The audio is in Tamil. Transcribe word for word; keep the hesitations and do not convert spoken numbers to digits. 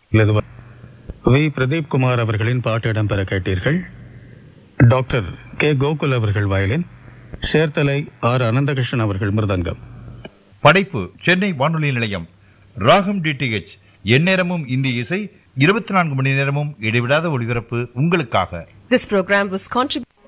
வி பிரதீப் குமார் அவர்களின் பாட்டு இடம்பெற கேட்டீர்கள். டாக்டர் கே கோகுல் அவர்கள் வயலின், சேர்த்தலை ஆர் அனந்தகிருஷ்ணன் அவர்கள் மிருதங்கம். படைப்பு சென்னை வானொலி நிலையம். ராகம் டிடிஎச், எந்நேரமும் இந்திய இசை, இருபத்தி நான்கு மணி நேரமும் இடைவிடாத ஒளிபரப்பு உங்களுக்காக. This program was contributed